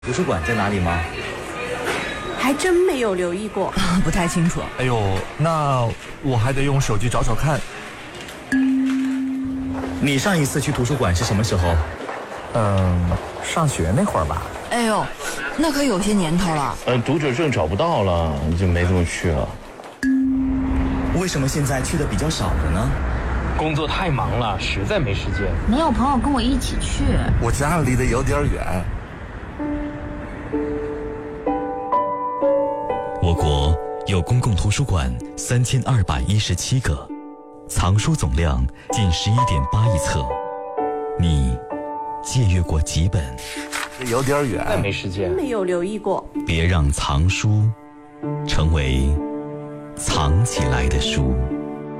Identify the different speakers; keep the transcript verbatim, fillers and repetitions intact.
Speaker 1: 图书馆在哪里吗？
Speaker 2: 还真没有留意过，
Speaker 3: 不太清楚。
Speaker 4: 哎呦，那我还得用手机找找看。
Speaker 1: 你上一次去图书馆是什么时候？
Speaker 4: 嗯，上学那会儿吧。
Speaker 3: 哎呦，那可有些年头了。
Speaker 5: 呃，读者证找不到了，就没怎么去了。
Speaker 1: 为什么现在去的比较少了呢？
Speaker 6: 工作太忙了，实在没时间。
Speaker 7: 没有朋友跟我一起去。
Speaker 4: 我家离得有点远。
Speaker 8: 我国有公共图书馆三千二百一十七个，藏书总量近十一点八亿册。你借阅过几本？
Speaker 4: 有点远，
Speaker 6: 再没时间。
Speaker 2: 没有留意过。
Speaker 8: 别让藏书成为藏起来的书。